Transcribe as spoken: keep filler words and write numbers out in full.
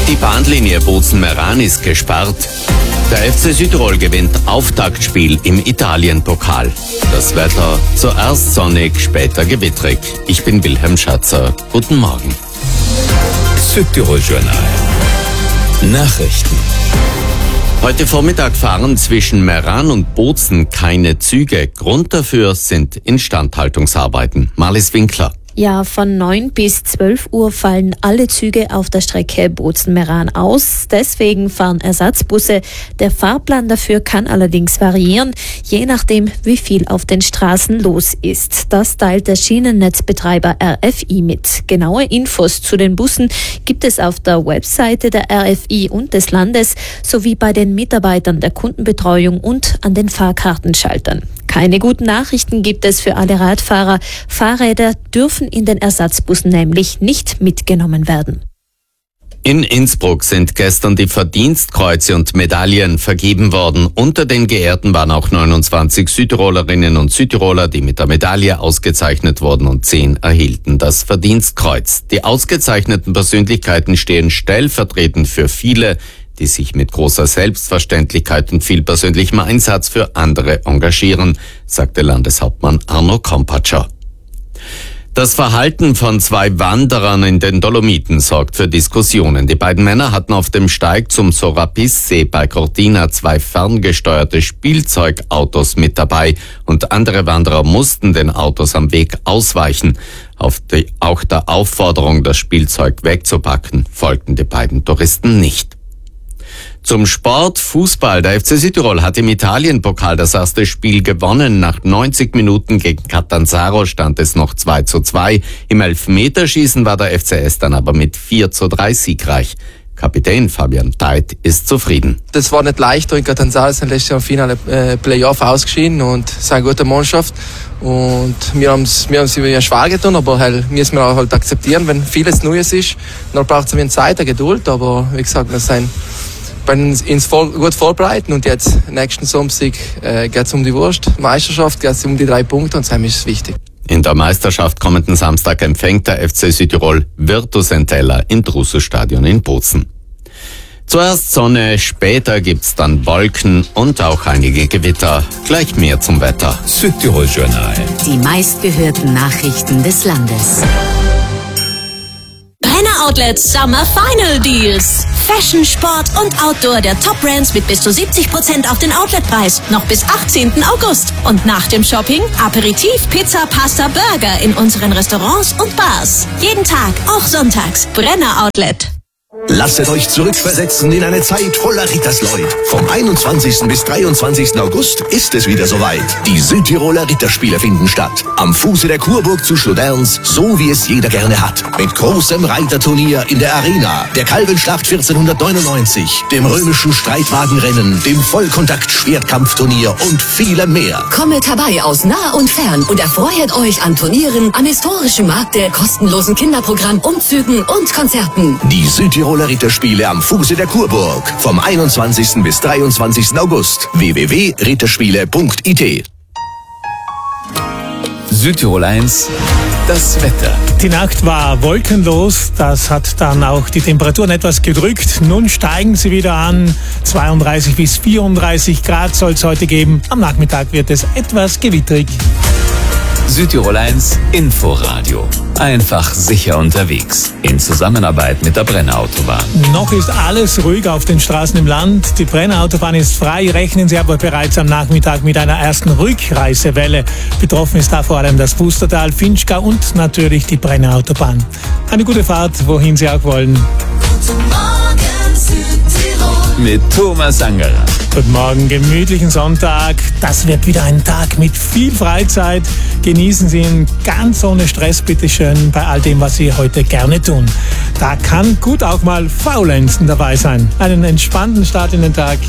Die Bahnlinie Bozen-Meran ist gesperrt. Der F C Südtirol gewinnt Auftaktspiel im Italien-Pokal. Das Wetter zuerst sonnig, später gewittrig. Ich bin Wilhelm Schatzer. Guten Morgen. Südtirol-Journal. Nachrichten. Heute Vormittag fahren zwischen Meran und Bozen keine Züge. Grund dafür sind Instandhaltungsarbeiten. Marlies Winkler. Ja, von neun bis zwölf Uhr fallen alle Züge auf der Strecke Bozen-Meran aus. Deswegen fahren Ersatzbusse. Der Fahrplan dafür kann allerdings variieren, je nachdem, wie viel auf den Straßen los ist. Das teilt der Schienennetzbetreiber R F I mit. Genaue Infos zu den Bussen gibt es auf der Webseite der R F I und des Landes sowie bei den Mitarbeitern der Kundenbetreuung und an den Fahrkartenschaltern. Keine guten Nachrichten gibt es für alle Radfahrer. Fahrräder dürfen in den Ersatzbussen nämlich nicht mitgenommen werden. In Innsbruck sind gestern die Verdienstkreuze und Medaillen vergeben worden. Unter den Geehrten waren auch neunundzwanzig Südtirolerinnen und Südtiroler, die mit der Medaille ausgezeichnet wurden, und zehn erhielten das Verdienstkreuz. Die ausgezeichneten Persönlichkeiten stehen stellvertretend für viele, die sich mit großer Selbstverständlichkeit und viel persönlichem Einsatz für andere engagieren, sagte Landeshauptmann Arno Kompatscher. Das Verhalten von zwei Wanderern in den Dolomiten sorgt für Diskussionen. Die beiden Männer hatten auf dem Steig zum Sorapis-See bei Cortina zwei ferngesteuerte Spielzeugautos mit dabei und andere Wanderer mussten den Autos am Weg ausweichen. Auf die, auch der Aufforderung, das Spielzeug wegzupacken, folgten die beiden Touristen nicht. Zum Sport, Fußball. Der F C Südtirol hat im Italien-Pokal das erste Spiel gewonnen. Nach neunzig Minuten gegen Catanzaro stand es noch zwei zu zwei. Im Elfmeterschießen war der F C S dann aber mit vier zu drei siegreich. Kapitän Fabian Teit ist zufrieden. Das war nicht leicht. In Catanzaro sind letztes Jahr im Finale äh, Playoff ausgeschieden und es ist eine gute Mannschaft. Und wir haben es wir haben's ja schwer getan, aber halt, müssen wir auch halt akzeptieren, wenn vieles Neues ist. Dann braucht es ein bisschen Zeit, eine Geduld, aber wie gesagt, wir sind uns voll, gut vorbereiten und jetzt nächsten Samstag äh, geht es um die Wurst. Meisterschaft geht es um die drei Punkte und das ist wichtig. In der Meisterschaft kommenden Samstag empfängt der F C Südtirol Virtus Entella im Drusus-Stadion in Bozen. Zuerst Sonne, später gibt's dann Wolken und auch einige Gewitter. Gleich mehr zum Wetter. Südtirol-Journal. Die meistgehörten Nachrichten des Landes. Brenner Outlet Summer Final Deals. Fashion, Sport und Outdoor der Top-Brands mit bis zu siebzig Prozent auf den Outletpreis. Noch bis achtzehnten August. Und nach dem Shopping Aperitif, Pizza, Pasta, Burger in unseren Restaurants und Bars. Jeden Tag, auch sonntags. Brenner Outlet. Lasset euch zurückversetzen in eine Zeit voller Rittersleut. Vom einundzwanzigsten bis dreiundzwanzigsten August ist es wieder soweit. Die Südtiroler Ritterspiele finden statt. Am Fuße der Kurburg zu Schloderns, so wie es jeder gerne hat. Mit großem Reiterturnier in der Arena, der Kalbenschlacht vierzehnhundertneunundneunzig, dem römischen Streitwagenrennen, dem Vollkontakt-Schwertkampfturnier und vielem mehr. Kommet herbei aus nah und fern und erfreut euch an Turnieren, am historischen Markte, kostenlosen Kinderprogramm, Umzügen und Konzerten. Die Südtiroler Ritterspiele am Fuße der Kurburg. Vom einundzwanzigsten bis dreiundzwanzigsten August. w w w punkt ritterspiele punkt i t. Südtirol eins, das Wetter. Die Nacht war wolkenlos, das hat dann auch die Temperaturen etwas gedrückt. Nun steigen sie wieder an, zweiunddreißig bis vierunddreißig Grad soll es heute geben. Am Nachmittag wird es etwas gewittrig. Südtirol eins Inforadio. Einfach sicher unterwegs. In Zusammenarbeit mit der Brenner Autobahn. Noch ist alles ruhig auf den Straßen im Land. Die Brenner Autobahn ist frei, rechnen Sie aber bereits am Nachmittag mit einer ersten Rückreisewelle. Betroffen ist da vor allem das Pustertal, Finchgau und natürlich die Brenner Autobahn. Eine gute Fahrt, wohin Sie auch wollen. Guten Morgen, Südtirol. Mit Thomas Angerer. Guten Morgen, gemütlichen Sonntag. Das wird wieder ein Tag mit viel Freizeit. Genießen Sie ihn ganz ohne Stress, bitteschön, bei all dem, was Sie heute gerne tun. Da kann gut auch mal Faulenzen dabei sein. Einen entspannten Start in den Tag.